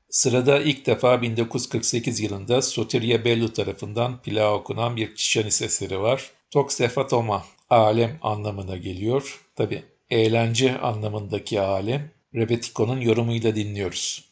Sırada ilk defa 1948 yılında Sotiria Bellu tarafından plağa okunan bir Kişanis eseri var. Toxefatoma, alem anlamına geliyor. Tabi eğlence anlamındaki alem. Rebetiko'nun yorumuyla dinliyoruz.